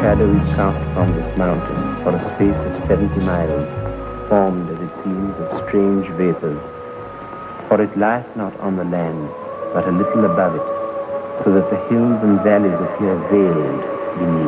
shadow is cast upon this mountain for a space of 70 miles, formed, as it seems, of strange vapors. For it lieth not on the land, but a little above it, so that the hills and valleys appear veiled beneath.